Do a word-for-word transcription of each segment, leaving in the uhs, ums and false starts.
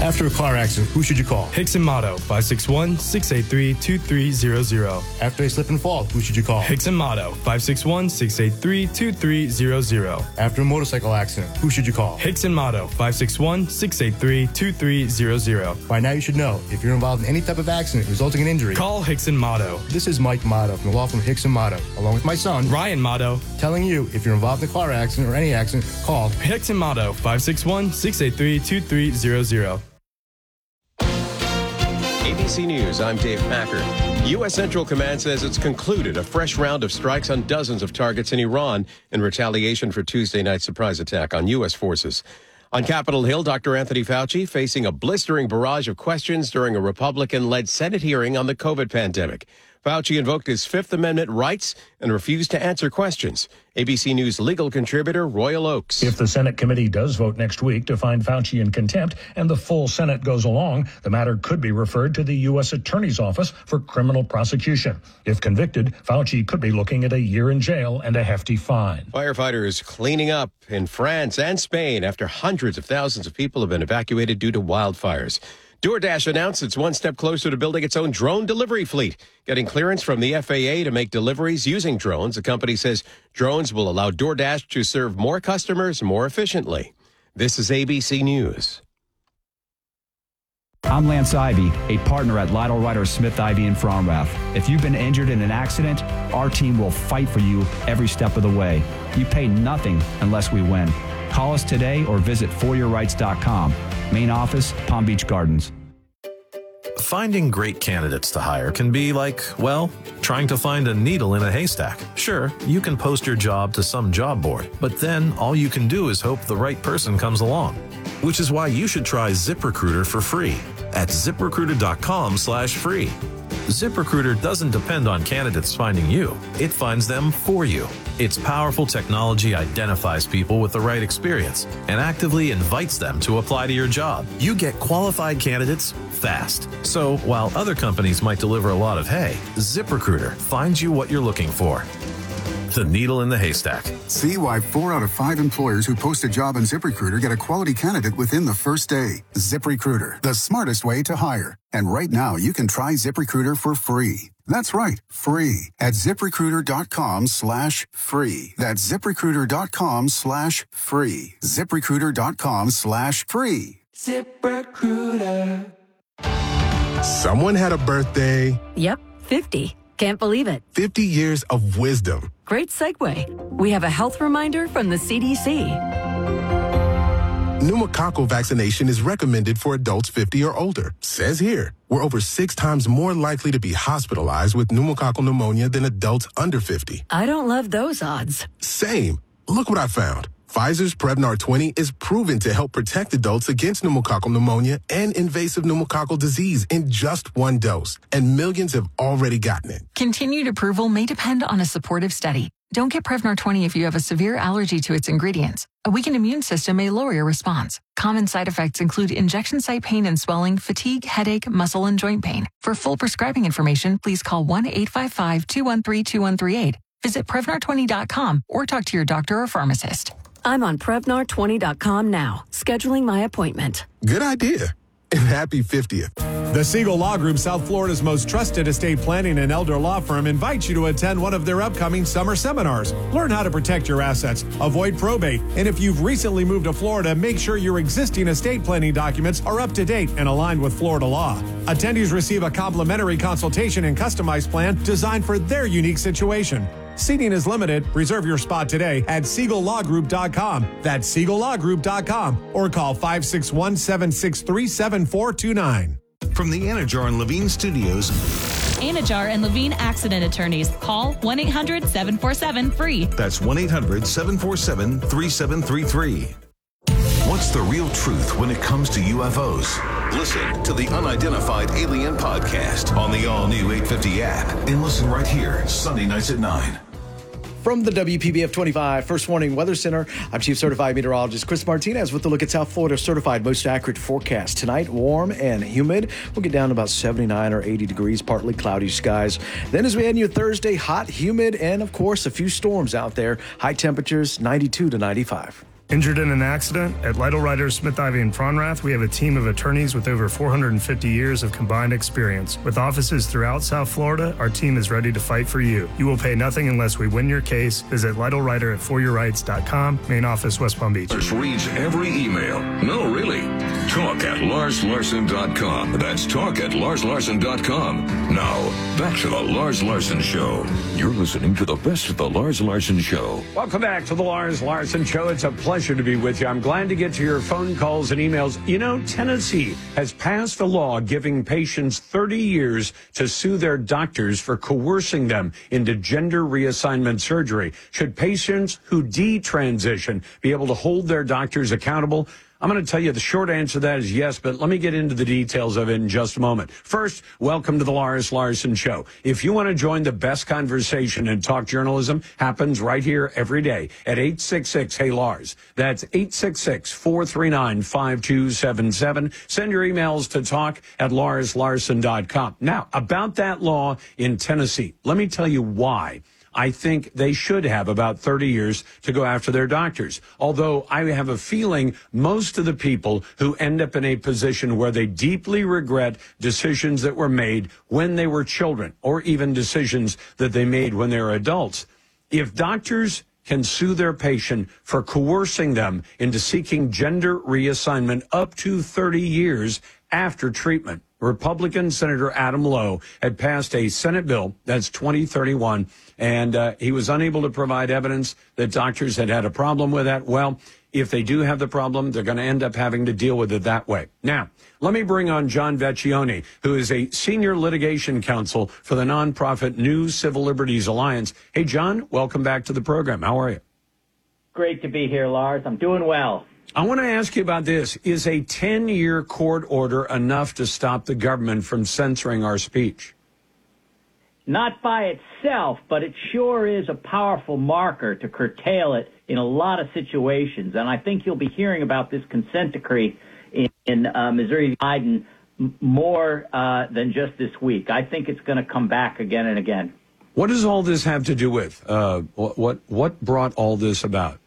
After a car accident, who should you call? Hicks and Motto, five six one, six eight three, two three zero zero. After a slip and fall, who should you call? Hicks and Motto, five six one, six eight three, two three zero zero. After a motorcycle accident, who should you call? Hicks and Motto, five six one, six eight three, two three zero zero. By now you should know, if you're involved in any type of accident resulting in injury, call Hicks and Motto. This is Mike Motto from the law firm Hicks and Motto, along with my son, Ryan Motto, telling you if you're involved in a car accident or any accident, call Hicks and Motto, five six one, six eight three, two three zero zero. A B C News, I'm Dave Packer. U S. Central Command says it's concluded a fresh round of strikes on dozens of targets in Iran in retaliation for Tuesday night's surprise attack on U S forces. On Capitol Hill, Doctor Anthony Fauci facing a blistering barrage of questions during a Republican-led Senate hearing on the COVID pandemic. Fauci invoked his Fifth Amendment rights and refused to answer questions. A B C News legal contributor Royal Oakes. If the Senate committee does vote next week to find Fauci in contempt and the full Senate goes along, the matter could be referred to the U S. Attorney's Office for criminal prosecution. If convicted, Fauci could be looking at a year in jail and a hefty fine. Firefighters cleaning up in France and Spain after hundreds of thousands of people have been evacuated due to wildfires. DoorDash announced it's one step closer to building its own drone delivery fleet, getting clearance from the F A A to make deliveries using drones. The company says drones will allow DoorDash to serve more customers more efficiently. This is A B C News. I'm Lance Ivy, a partner at Lytle Ryder Smith Ivy and Fromrath. If you've been injured in an accident, our team will fight for you every step of the way. You pay nothing unless we win. Call us today or visit for your rights dot com. Main office, Palm Beach Gardens. Finding great candidates to hire can be like, well, trying to find a needle in a haystack. Sure, you can post your job to some job board, but then all you can do is hope the right person comes along. Which is why you should try ZipRecruiter for free at zip recruiter dot com slash free. ZipRecruiter doesn't depend on candidates finding you. It finds them for you. Its powerful technology identifies people with the right experience and actively invites them to apply to your job. You get qualified candidates fast. So while other companies might deliver a lot of hay, ZipRecruiter finds you what you're looking for. The needle in the haystack. See why four out of five employers who post a job on ZipRecruiter get a quality candidate within the first day. ZipRecruiter, the smartest way to hire. And right now, you can try ZipRecruiter for free. That's right, free at ZipRecruiter.com slash free. That's ZipRecruiter.com slash free. ZipRecruiter.com slash free. ZipRecruiter. Someone had a birthday. Yep, fifty. Can't believe it. fifty years of wisdom. Great segue. We have a health reminder from the C D C. Pneumococcal vaccination is recommended for adults fifty or older. Says here, we're over six times more likely to be hospitalized with pneumococcal pneumonia than adults under fifty. I don't love those odds. Same. Look what I found. Pfizer's Prevnar twenty is proven to help protect adults against pneumococcal pneumonia and invasive pneumococcal disease in just one dose. And millions have already gotten it. Continued approval may depend on a supportive study. Don't get Prevnar twenty if you have a severe allergy to its ingredients. A weakened immune system may lower your response. Common side effects include injection site pain and swelling, fatigue, headache, muscle, and joint pain. For full prescribing information, please call one eight five five, two one three, two one three eight. Visit Prevnar twenty dot com or talk to your doctor or pharmacist. I'm on Prevnar twenty dot com now, scheduling my appointment. Good idea. And happy fiftieth. The Siegel Law Group, South Florida's most trusted estate planning and elder law firm, invites you to attend one of their upcoming summer seminars. Learn how to protect your assets, avoid probate, and if you've recently moved to Florida, make sure your existing estate planning documents are up to date and aligned with Florida law. Attendees receive a complimentary consultation and customized plan designed for their unique situation. Seating is limited. Reserve your spot today at Siegel Law Group dot com. That's Siegel Law Group dot com or call five six one, seven six three, seven four two nine. From the Anajar and Levine Studios. Anajar and Levine Accident Attorneys. Call one eight hundred, seven four seven, free. That's one eight hundred, seven four seven, three seven three three. What's the real truth when it comes to U F Os? Listen to the Unidentified Alien Podcast on the all-new eight fifty app and listen right here, Sunday nights at nine. From the W P B F twenty-five First Warning Weather Center, I'm Chief Certified Meteorologist Chris Martinez with a look at South Florida's certified most accurate forecast. Tonight, warm and humid. We'll get down to about seventy-nine or eighty degrees, partly cloudy skies. Then as we head into Thursday, hot, humid, and of course, a few storms out there. High temperatures, ninety-two to ninety-five. Injured in an accident? At Lytle Ryder, Smith, Ivy and Fronrath, we have a team of attorneys with over four hundred fifty years of combined experience. With offices throughout South Florida, our team is ready to fight for you. You will pay nothing unless we win your case. Visit Lytle Ryder at for your rights dot com, main office, West Palm Beach. Reads every email. No, really. Talk at Lars Larson dot com. That's talk at Lars Larson dot com. Now, back to the Lars Larson Show. You're listening to the best of the Lars Larson Show. Welcome back to the Lars Larson Show. It's a pleasure to be with you. I'm glad to get to your phone calls and emails. You know, Tennessee has passed a law giving patients thirty years to sue their doctors for coercing them into gender reassignment surgery. Should patients who detransition be able to hold their doctors accountable? I'm going to tell you the short answer to that is yes, but let me get into the details of it in just a moment. First, welcome to the Lars Larson Show. If you want to join the best conversation in talk journalism, happens right here every day at eight six six, hey Lars. That's eight six six, four three nine, five two seven seven. Send your emails to talk at Lars Larson dot com. Now, about that law in Tennessee, let me tell you why I think they should have about thirty years to go after their doctors. Although I have a feeling most of the people who end up in a position where they deeply regret decisions that were made when they were children, or even decisions that they made when they were adults, if doctors can sue their patient for coercing them into seeking gender reassignment up to thirty years after treatment. Republican Senator Adam Lowe had passed a Senate bill, that's twenty thirty-one, and uh, he was unable to provide evidence that doctors had had a problem with that. Well, if they do have the problem, they're going to end up having to deal with it that way. Now, let me bring on John Vecchione, who is a senior litigation counsel for the nonprofit New Civil Liberties Alliance. Hey, John, welcome back to the program. How are you? Great to be here, Lars. I'm doing well. I want to ask you about this. Is a ten-year court order enough to stop the government from censoring our speech? Not by itself, but it sure is a powerful marker to curtail it in a lot of situations. And I think you'll be hearing about this consent decree in, in uh, Missouri Biden more uh, than just this week. I think it's going to come back again and again. What does all this have to do with? Uh, what, what, what brought all this about?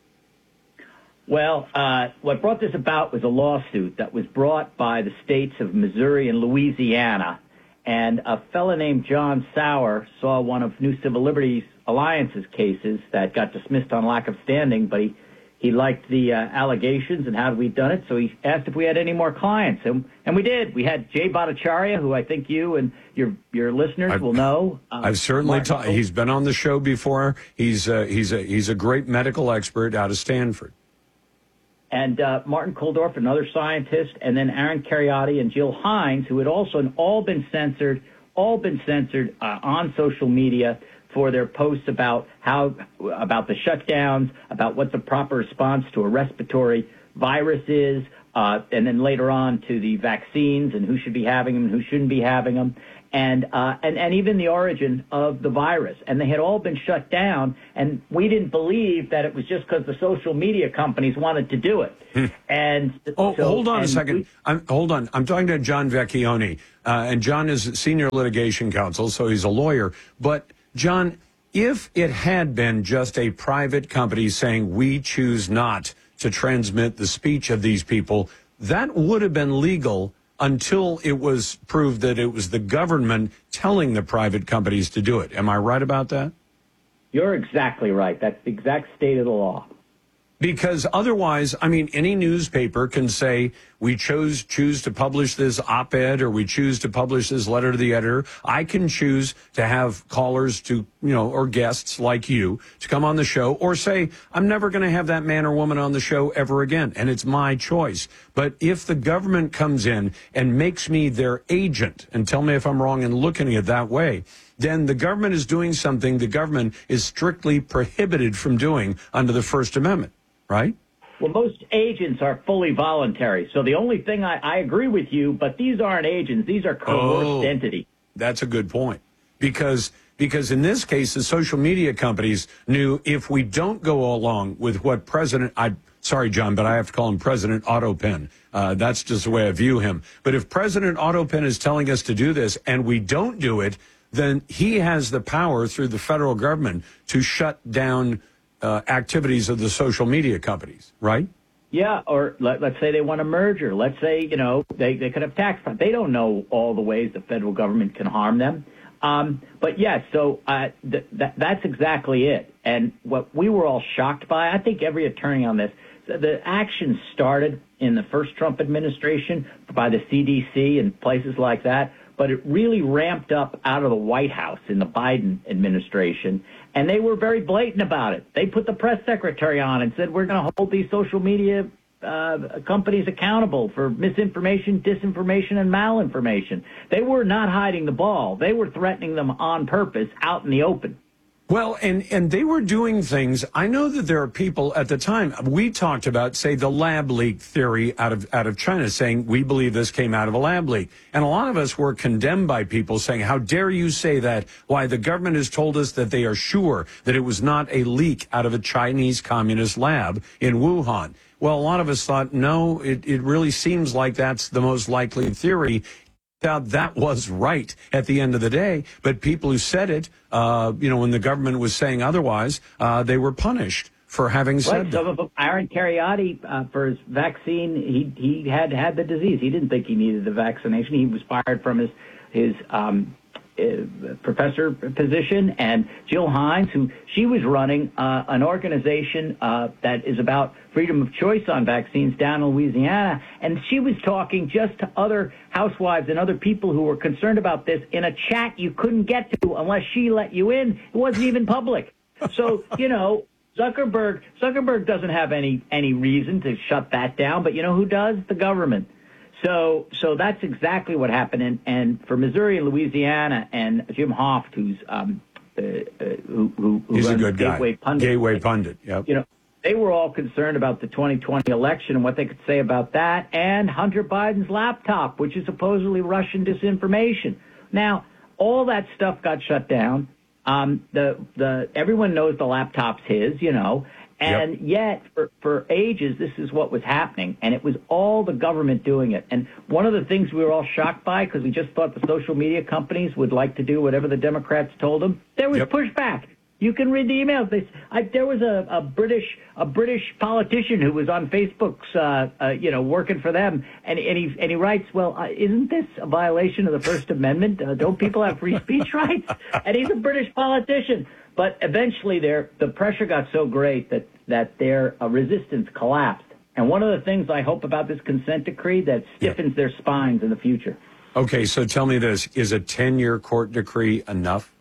Well, uh, what brought this about was a lawsuit that was brought by the states of Missouri and Louisiana. And a fellow named John Sauer saw one of New Civil Liberties Alliance's cases that got dismissed on lack of standing, but he, he liked the uh, allegations and how we'd done it, so he asked if we had any more clients. And, and we did. We had Jay Bhattacharya, who I think you and your your listeners I've, will know. Um, I've certainly ta- he's been on the show before. He's uh, he's a he's a great medical expert out of Stanford. And uh, Martin Kulldorff, another scientist, and then Aaron Cariotti and Jill Hines, who had also all been censored, all been censored uh, on social media for their posts about how about the shutdowns, about what the proper response to a respiratory virus is, uh, and then later on to the vaccines and who should be having them and who shouldn't be having them. And, uh, and, and even the origin of the virus. And they had all been shut down, and we didn't believe that it was just because the social media companies wanted to do it. Hmm. And Oh, so, hold on a and second. we- I'm, hold on. I'm talking to John Vecchione, uh, and John is senior litigation counsel, so he's a lawyer. But, John, if it had been just a private company saying we choose not to transmit the speech of these people, that would have been legal until it was proved that it was the government telling the private companies to do it. Am I right about that? You're exactly right. That's the exact state of the law. Because otherwise, I mean, any newspaper can say we chose choose to publish this op-ed or we choose to publish this letter to the editor. I can choose to have callers to, you know, or guests like you to come on the show or say, I'm never going to have that man or woman on the show ever again. And it's my choice. But if the government comes in and makes me their agent, and tell me if I'm wrong in looking at it that way, then the government is doing something the government is strictly prohibited from doing under the First Amendment. Right? Well, most agents are fully voluntary. So the only thing I, I agree with you, but these aren't agents. These are coerced Oh, entities. That's a good point. Because because in this case, the social media companies knew if we don't go along with what President, I sorry, John, but I have to call him President Autopen. Uh, that's just the way I view him. But if President Autopen is telling us to do this and we don't do it, then he has the power through the federal government to shut down Uh, activities of the social media companies, right? Yeah, or let, let's say they want a merger. Let's say, you know, they, they could have tax fraud. They don't know all the ways the federal government can harm them. Um, but, yes, yeah, so uh, th- th- that's exactly it. And what we were all shocked by, I think every attorney on this, the action started in the first Trump administration by the C D C and places like that, but it really ramped up out of the White House in the Biden administration. And they were very blatant about it. They put the press secretary on and said, we're going to hold these social media uh, companies accountable for misinformation, disinformation, and malinformation. They were not hiding the ball. They were threatening them on purpose out in the open. Well, and, and they were doing things. I know that there are people at the time, we talked about, say, the lab leak theory out of out of China, saying we believe this came out of a lab leak. And a lot of us were condemned by people saying, how dare you say that? Why, the government has told us that they are sure that it was not a leak out of a Chinese communist lab in Wuhan. Well, a lot of us thought, no, it, it really seems like that's the most likely theory. Out that was right at the end of the day, but people who said it, uh, you know, when the government was saying otherwise, uh, they were punished for having said right. that. Some of them, Aaron Kheriaty, uh, for his vaccine, he he had had the disease. He didn't think he needed the vaccination. He was fired from his his um, uh, professor position. And Jill Hines, who she was running uh, an organization uh, that is about freedom of choice on vaccines down in Louisiana, and she was talking just to other housewives and other people who were concerned about this in a chat you couldn't get to unless she let you in. It wasn't even public. So, you know, Zuckerberg Zuckerberg doesn't have any any reason to shut that down, but you know who does? The government. So so that's exactly what happened. And, and for Missouri and Louisiana and Jim Hoft, who's um, uh, uh, who, who, who He's a runs good guy. Gateway Pundit, Gateway Pundit, yep. You know, they were all concerned about the twenty twenty election and what they could say about that, and Hunter Biden's laptop, which is supposedly Russian disinformation. Now, all that stuff got shut down. Um, the the everyone knows the laptop's his, you know, and yep. yet for, for ages this is what was happening, and it was all the government doing it. And one of the things we were all shocked by, because we just thought the social media companies would like to do whatever the Democrats told them, there was yep. pushback. You can read the emails. They, I, there was a, a British a British politician who was on Facebook's, uh, uh, you know, working for them, and, and he and he writes, "Well, uh, isn't this a violation of the First Amendment? Uh, don't people have free speech rights?" And he's a British politician. But eventually, their the pressure got so great that that their uh, resistance collapsed. And one of the things I hope about this consent decree that stiffens yeah. their spines in the future. Okay, so tell me this: is a ten-year court decree enough?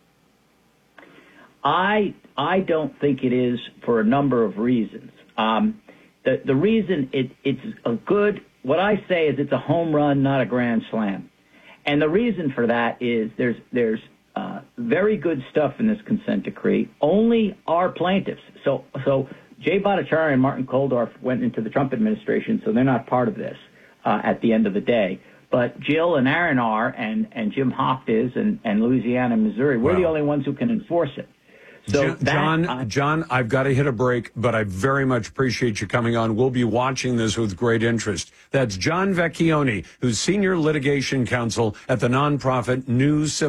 I I don't think it is for a number of reasons. Um, the the reason it it's a good what I say is it's a home run, not a grand slam, and the reason for that is there's there's uh, very good stuff in this consent decree. Only our plaintiffs. So so Jay Bhattacharya and Martin Kulldorff went into the Trump administration, so they're not part of this uh, at the end of the day. But Jill and Aaron are, and and Jim Hoft is, and and Louisiana and Missouri. We're wow. the only ones who can enforce it. So that, John, uh, John, I've got to hit a break, but I very much appreciate you coming on. We'll be watching this with great interest. That's John Vecchione, who's senior litigation counsel at the nonprofit News